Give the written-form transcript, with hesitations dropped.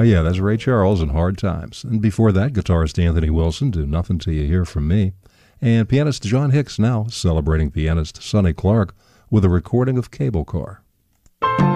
yeah, that's Ray Charles and Hard Times. And before that, guitarist Anthony Wilson, Do Nothing Till You Hear From Me. And pianist John Hicks now celebrating pianist Sonny Clark with a recording of Cable Car.